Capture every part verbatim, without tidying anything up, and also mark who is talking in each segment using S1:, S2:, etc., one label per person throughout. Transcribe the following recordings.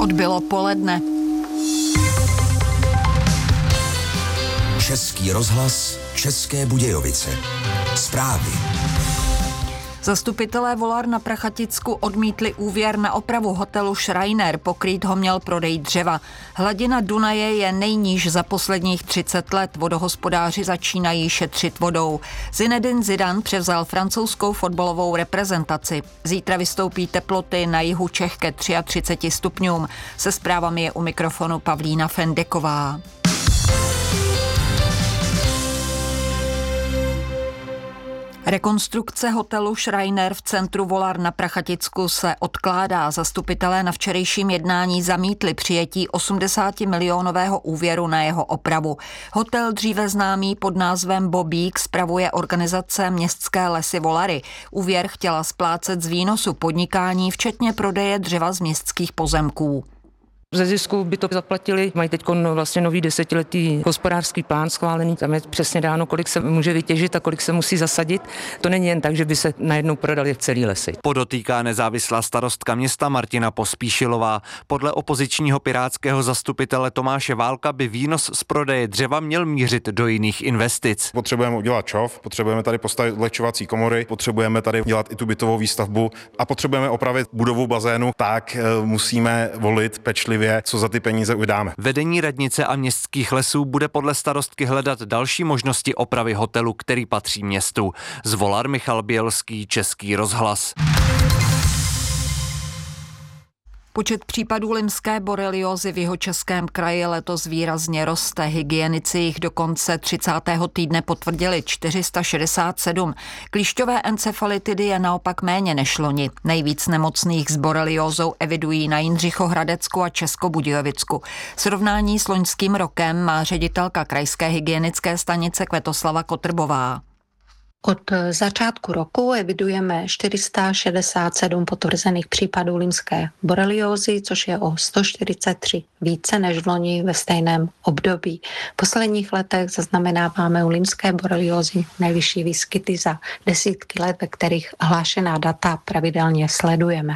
S1: Odbylo poledne.
S2: Český rozhlas, České Budějovice. Zprávy.
S1: Zastupitelé Volar na Prachaticku odmítli úvěr na opravu hotelu Schreiner, pokrýt ho měl prodej dřeva. Hladina Dunaje je nejníž za posledních třicet let, vodohospodáři začínají šetřit vodou. Zinedine Zidane převzal francouzskou fotbalovou reprezentaci. Zítra vystoupí teploty na jihu Čech ke třiceti třemi stupňům. Se zprávami je u mikrofonu Pavlína Fendeková. Rekonstrukce hotelu Schreiner v centru Volar na Prachaticku se odkládá. Zastupitelé na včerejším jednání zamítli přijetí osmdesátimilionového úvěru na jeho opravu. Hotel, dříve známý pod názvem Bobík, spravuje organizace Městské lesy Volary. Úvěr chtěla splácet z výnosu podnikání, včetně prodeje dřeva z městských pozemků.
S3: Ze zisku by to zaplatili, mají teď vlastně nový desetiletý hospodářský plán schválený, tam je přesně dáno, kolik se může vytěžit a kolik se musí zasadit. To není jen tak, že by se najednou prodali celý lesy.
S4: Podotýká nezávislá starostka města Martina Pospíšilová. Podle opozičního pirátského zastupitele Tomáše Válka by výnos z prodeje dřeva měl mířit do jiných investic.
S5: Potřebujeme udělat čov, potřebujeme tady postavit odlehčovací komory, potřebujeme tady dělat i tu bytovou výstavbu a potřebujeme opravit budovu bazénu, tak musíme volit pečlivě, co za ty peníze udáme.
S4: Vedení radnice a městských lesů bude podle starostky hledat další možnosti opravy hotelu, který patří městu. Z Volar Michal Bělský, Český rozhlas.
S1: Počet případů limské boreliózy v Jihočeském kraji letos výrazně roste. Hygienici jich do konce třicátého týdne potvrdili čtyři sta šedesát sedm. Klíšťové encefalitidy je naopak méně než loni. Nejvíc nemocných s boreliózou evidují na Jindřichohradecku a Českobudějovicku. Srovnání s loňským rokem má ředitelka krajské hygienické stanice Květoslava Kotrbová.
S6: Od začátku roku evidujeme čtyři sta šedesát sedm potvrzených případů limské boreliózy, což je o sto čtyřicet tři více než v loni ve stejném období. V posledních letech zaznamenáváme u limské boreliózy nejvyšší výskyty za desítky let, ve kterých hlášená data pravidelně sledujeme.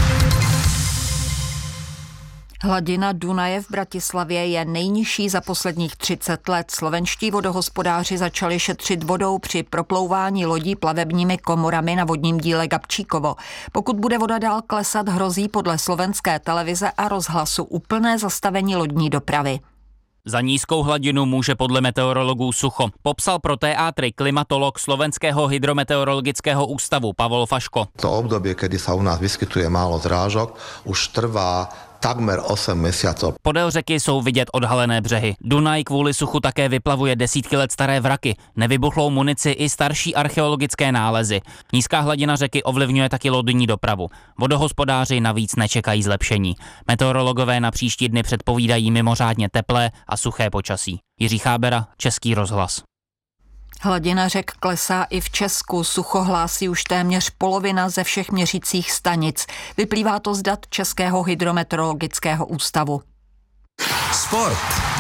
S1: Hladina Dunaje v Bratislavě je nejnižší za posledních třicet let. Slovenští vodohospodáři začali šetřit vodou při proplouvání lodí plavebními komorami na vodním díle Gabčíkovo. Pokud bude voda dál klesat, hrozí podle slovenské televize a rozhlasu úplné zastavení lodní dopravy.
S7: Za nízkou hladinu může podle meteorologů sucho, popsal pro T A tři klimatolog Slovenského hydrometeorologického ústavu Pavol Faško.
S8: To obdobie, kedy sa u nás vyskytuje málo zrážok, už trvá takmer osm měsíců.
S7: Podél řeky jsou vidět odhalené břehy. Dunaj kvůli suchu také vyplavuje desítky let staré vraky, nevybuchlou munici i starší archeologické nálezy. Nízká hladina řeky ovlivňuje taky lodní dopravu. Vodohospodáři navíc nečekají zlepšení. Meteorologové na příští dny předpovídají mimořádně teplé a suché počasí. Jiří Chábera, Český rozhlas.
S1: Hladina řek klesá i v Česku, sucho hlásí už téměř polovina ze všech měřicích stanic. Vyplývá to z dat Českého hydrometeorologického ústavu.
S2: Sport.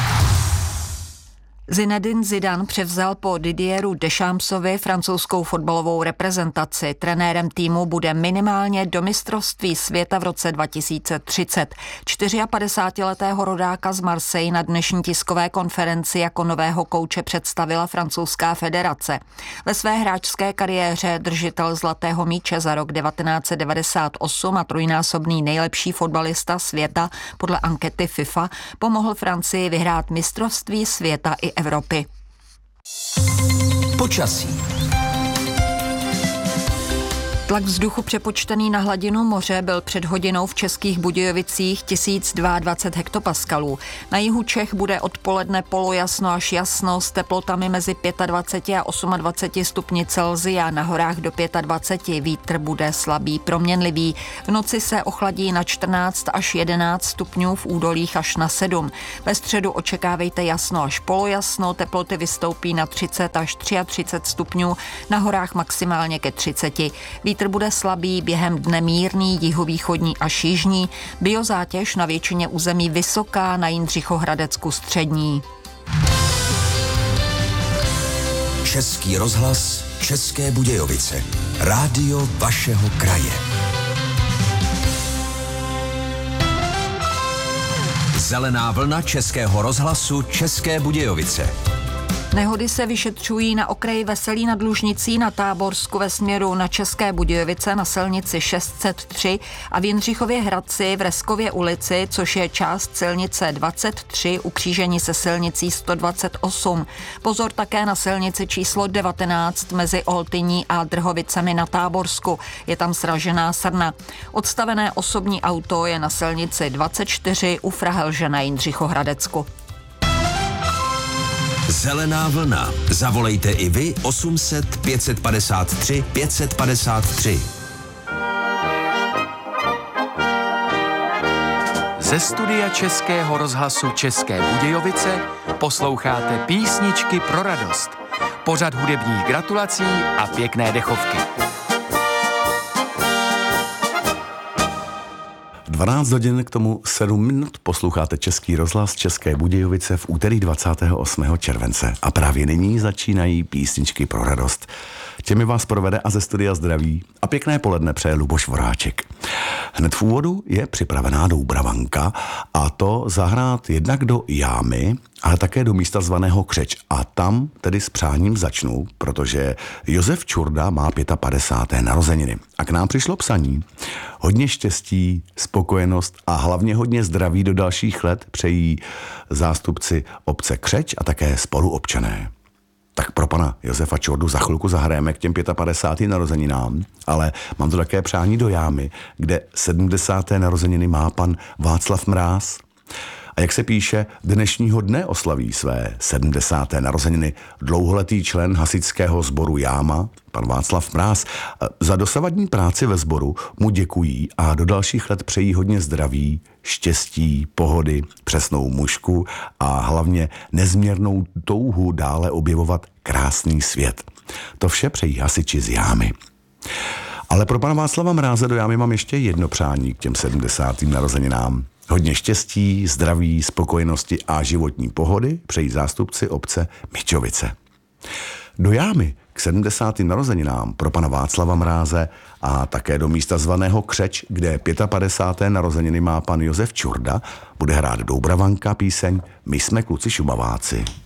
S1: Zinedine Zidane převzal po Didieru Deschampsovi francouzskou fotbalovou reprezentaci. Trenérem týmu bude minimálně do mistrovství světa v roce dva tisíce třicet. padesátčtyřletého rodáka z Marseille na dnešní tiskové konferenci jako nového kouče představila francouzská federace. Ve své hráčské kariéře držitel zlatého míče za rok devatenáct set devadesát osm a trojnásobný nejlepší fotbalista světa podle ankety FIFA pomohl Francii vyhrát mistrovství světa i Evropy.
S2: Počasí.
S1: Tlak vzduchu přepočtený na hladinu moře byl před hodinou v Českých Budějovicích tisíc dvacet dva hektopaskalů. Na jihu Čech bude odpoledne polojasno až jasno s teplotami mezi dvacet pět a dvacet osm stupni Celsia, na horách do dvacet pět. Vítr bude slabý, proměnlivý. V noci se ochladí na čtrnáct až jedenáct stupňů, v údolích až na sedm. Ve středu očekávejte jasno až polojasno, teploty vystoupí na třicet až třicet tři stupňů, na horách maximálně ke třiceti. Vítr bude slabý, během dne mírný, jihovýchodní až jižní, biozátěž na většině území vysoká, na Jindřichohradecku střední.
S2: Český rozhlas, České Budějovice. Rádio vašeho kraje. Zelená vlna Českého rozhlasu České Budějovice.
S1: Nehody se vyšetřují na okraji Veselí nad Lužnicí na Táborsku ve směru na České Budějovice na silnici šest set tři a v Jindřichově Hradci v Reskově ulici, což je část silnice dvacet tři u křížení se silnicí sto dvacet osm. Pozor také na silnici číslo devatenáct mezi Oltyní a Drhovicemi na Táborsku. Je tam sražená srna. Odstavené osobní auto je na silnici dvacet čtyři u Frahelže na Jindřichohradecku.
S2: Zelená vlna. Zavolejte i vy osm set pět padesát tři pět padesát tři.
S9: Ze studia Českého rozhlasu České Budějovice posloucháte Písničky pro radost. Pořad hudebních gratulací a pěkné dechovky.
S10: dvanáct hodin k tomu sedm minut posloucháte Český rozhlas České Budějovice v úterý dvacátého osmého července. A právě nyní začínají Písničky pro radost. Těmi vás provede a ze studia zdraví a pěkné poledne přeje Luboš Voráček. Hned v úvodu je připravená doubravanka a to zahrát jednak do jámy, ale také do místa zvaného Křeč. A tam tedy s přáním začnu, protože Josef Čurda má padesátého narozeniny. A k nám přišlo psaní. Hodně štěstí, spokojenost a hlavně hodně zdraví do dalších let přejí zástupci obce Křeč a také spoluobčané. Tak pro pana Josefa Čurdu za chvilku zahrajeme k těm padesátým narozeninám, ale mám to také přání do jámy, kde sedmdesáté narozeniny má pan Václav Mráz. A jak se píše, dnešního dne oslaví své sedmdesáté narozeniny dlouholetý člen hasičského sboru Jáma, pan Václav Mráz. Za dosavadní práci ve sboru mu děkují a do dalších let přejí hodně zdraví, štěstí, pohody, přesnou mužku a hlavně nezměrnou touhu dále objevovat krásný svět. To vše přejí hasiči z Jámy. Ale pro pana Václava Mráze do Jámy mám ještě jedno přání k těm sedmdesátým narozeninám. Hodně štěstí, zdraví, spokojenosti a životní pohody přejí zástupci obce Mičovice. Do Jámy k sedmdesátým narozeninám pro pana Václava Mráze a také do místa zvaného Křeč, kde padesátého narozeniny má pan Josef Čurda, bude hrát doubravanka píseň My jsme kluci Šumaváci.